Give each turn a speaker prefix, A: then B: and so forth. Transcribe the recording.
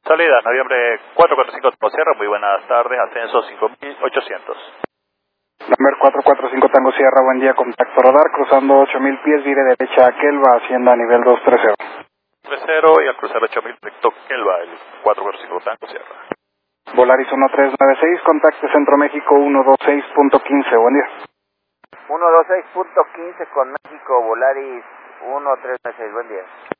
A: Salida, noviembre 445 Tango Sierra, muy buenas tardes, ascenso 5800.
B: Number 445 Tango Sierra, buen día, contacto radar, cruzando 8000 pies, vire derecha a Kelva, hacienda nivel 230.
A: 30 y al cruzar 8000 recto Kelva, el 445 Tango Sierra.
B: Volaris 1396, contacte Centro México 126.15, buen día.
C: 126.15 con México, Volaris 1396, buen día.